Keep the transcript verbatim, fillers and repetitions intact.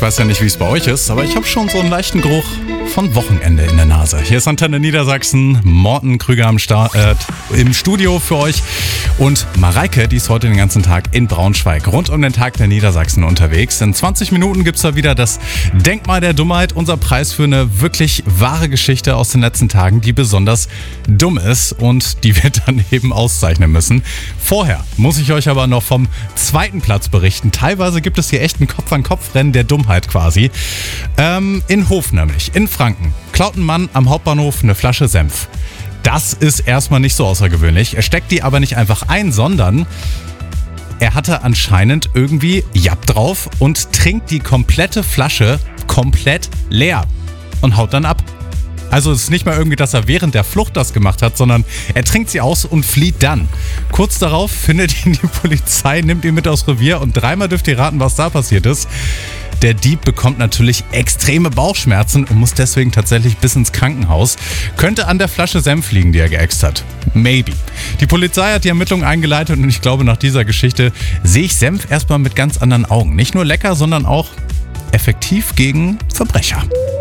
weiß ja nicht, wie es bei euch ist, aber ich habe schon so einen leichten Geruch von Wochenende in der Nase. Hier ist Antenne Niedersachsen, Morten Krüger am Start, äh, im Studio für euch und Mareike, die ist heute den ganzen Tag in Braunschweig, rund um den Tag der Niedersachsen unterwegs. In zwanzig Minuten gibt es da wieder das Denkmal der Dummheit, unser Preis für eine wirklich wahre Geschichte aus den letzten Tagen, die besonders dumm ist und die wir dann eben auszeichnen müssen. Vorher muss ich euch aber noch vom zweiten Platz berichten. Teilweise gibt es hier echt ein Kopf-an-Kopf-Rennen der Dummheit quasi. Ähm, in Hof nämlich, in Franken, klaut ein Mann am Hauptbahnhof eine Flasche Senf. Das ist erstmal nicht so außergewöhnlich. Er steckt die aber nicht einfach ein, sondern er hatte anscheinend irgendwie Japp drauf und trinkt die komplette Flasche komplett leer und haut dann ab. Also es ist nicht mal irgendwie, dass er während der Flucht das gemacht hat, sondern er trinkt sie aus und flieht dann. Kurz darauf findet ihn die Polizei, nimmt ihn mit aufs Revier und dreimal dürft ihr raten, was da passiert ist. Der Dieb bekommt natürlich extreme Bauchschmerzen und muss deswegen tatsächlich bis ins Krankenhaus. Könnte an der Flasche Senf liegen, die er geäxt hat. Maybe. Die Polizei hat die Ermittlungen eingeleitet und ich glaube, nach dieser Geschichte sehe ich Senf erstmal mit ganz anderen Augen. Nicht nur lecker, sondern auch effektiv gegen Verbrecher.